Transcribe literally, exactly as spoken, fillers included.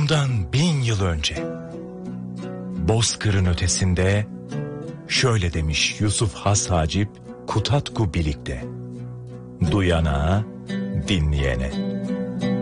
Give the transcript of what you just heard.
Bundan bin yıl önce Bozkır'ın ötesinde şöyle demiş Yusuf Has Hacip Kutatku Bilik'te: duyana, dinleyene.